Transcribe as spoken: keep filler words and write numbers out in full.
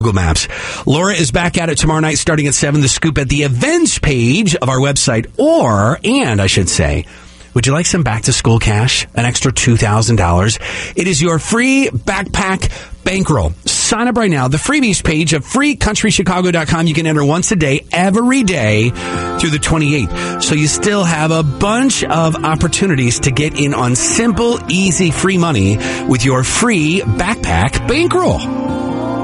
Google Maps. Laura is back at it tomorrow night starting at seven. The Scoop at the events page of our website. Or, and I should say, would you like some back-to-school cash? An extra two thousand dollars? It is your free backpack bankroll. Sign up right now. The freebies page of free country chicago dot com. You can enter once a day, every day through the twenty-eighth. So you still have a bunch of opportunities to get in on simple, easy, free money with your free backpack bankroll.